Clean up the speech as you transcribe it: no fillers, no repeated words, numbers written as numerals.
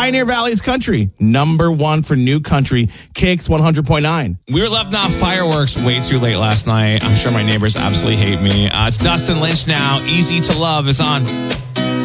Pioneer Valley's country, number one for new country, Kicks 100.9. We were left off fireworks way too late last night. I'm sure my neighbors absolutely hate me. It's Dustin Lynch now. Easy to Love is on.